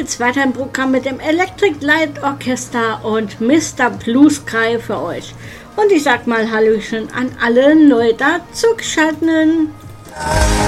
geht's weiter im Programm mit dem Electric Light Orchestra und Mr. Blue Sky für euch. Und ich sag mal Hallöchen an alle neu dazugeschalteten.